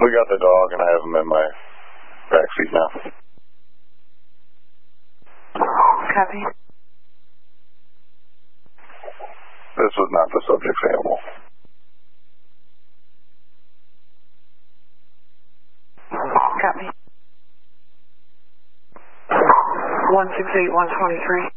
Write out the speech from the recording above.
We got the dog, and I have him in my backseat now. Copy. This was not the subject's animal. Copy. 168-123.